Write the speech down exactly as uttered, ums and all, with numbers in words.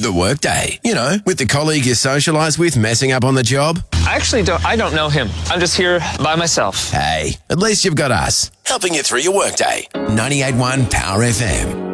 The Workday. You know, with the colleague you socialise with messing up on the job. I actually don't, I don't know him. I'm just here by myself. Hey, at least you've got us, helping you through your workday. ninety-eight point one Power F M.